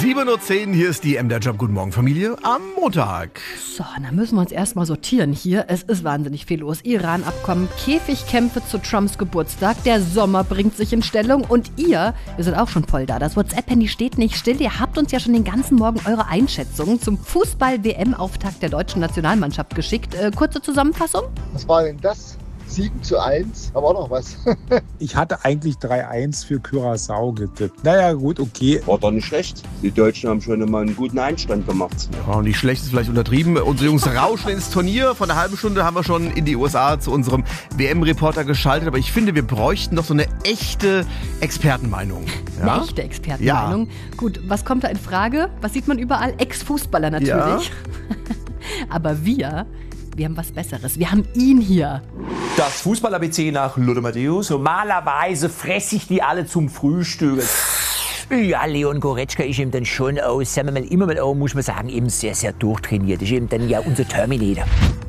7:10 Uhr, hier ist die MDR Job. Guten Morgen, Familie, am Montag. So, dann müssen wir uns erstmal sortieren hier. Es ist wahnsinnig viel los. Iran-Abkommen, Käfigkämpfe zu Trumps Geburtstag, der Sommer bringt sich in Stellung und wir sind auch schon voll da. Das WhatsApp-Handy steht nicht still. Ihr habt uns ja schon den ganzen Morgen eure Einschätzungen zum Fußball-WM-Auftakt der deutschen Nationalmannschaft geschickt. Kurze Zusammenfassung? Was war denn das? 7:1, aber auch noch was. Ich hatte eigentlich 3-1 für Curaçao getippt. Naja, gut, okay. War doch nicht schlecht. Die Deutschen haben schon immer einen guten Einstand gemacht. Ja, nicht schlecht, ist vielleicht untertrieben. Unsere Jungs rauschen ins Turnier. Vor einer halben Stunde haben wir schon in die USA zu unserem WM-Reporter geschaltet. Aber ich finde, wir bräuchten doch so eine echte Expertenmeinung. Ja? Eine echte Expertenmeinung. Ja. Gut, was kommt da in Frage? Was sieht man überall? Ex-Fußballer natürlich. Ja. Aber wir haben was Besseres. Wir haben ihn hier. Das Fußball-ABC nach Lothar Matthäus. Normalerweise fresse ich die alle zum Frühstück. Ja, Leon Goretzka ist eben dann schon aus, sagen wir mal, immer mal auch, muss man sagen, eben sehr, sehr durchtrainiert. Ist eben dann ja unser Terminator.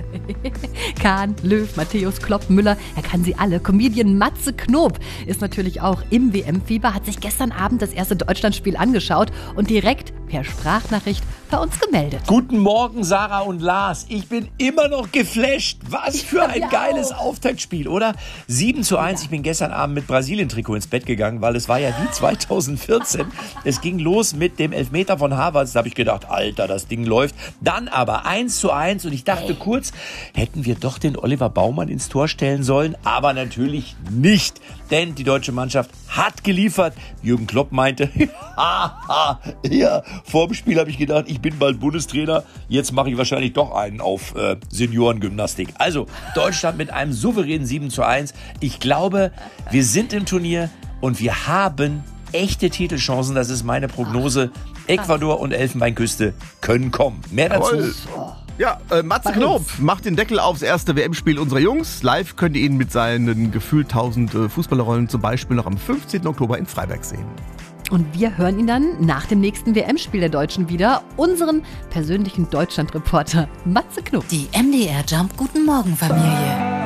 Kahn, Löw, Matthäus, Klopp, Müller, er kann sie alle. Comedian Matze Knob ist natürlich auch im WM-Fieber, hat sich gestern Abend das erste Deutschlandspiel angeschaut und direkt per Sprachnachricht bei uns gemeldet. Guten Morgen, Sarah und Lars. Ich bin immer noch geflasht. Was für ein geiles Auftaktspiel, oder? 7:1. Ich bin gestern Abend mit Brasilien-Trikot ins Bett gegangen, weil es war ja wie 2014. Es ging los mit dem Elfmeter von Havertz. Da habe ich gedacht, Alter, das Ding läuft. Dann aber 1:1 und ich dachte kurz, hätten wir doch den Oliver Baumann ins Tor stellen sollen, aber natürlich nicht, denn die deutsche Mannschaft hat geliefert. Jürgen Klopp meinte, ja, vor dem Spiel habe ich gedacht, ich bin bald Bundestrainer, jetzt mache ich wahrscheinlich doch einen auf Seniorengymnastik. Also Deutschland mit einem souveränen 7:1. Ich glaube, wir sind im Turnier und wir haben echte Titelchancen, das ist meine Prognose. Ecuador und Elfenbeinküste können kommen. Mehr dazu. Ja, Matze Knob macht den Deckel aufs erste WM-Spiel unserer Jungs. Live könnt ihr ihn mit seinen gefühlt 1000 Fußballerrollen zum Beispiel noch am 15. Oktober in Freiberg sehen. Und wir hören ihn dann nach dem nächsten WM-Spiel der Deutschen wieder, unseren persönlichen Deutschland-Reporter Matze Knob. Die MDR Jump Guten Morgen Familie.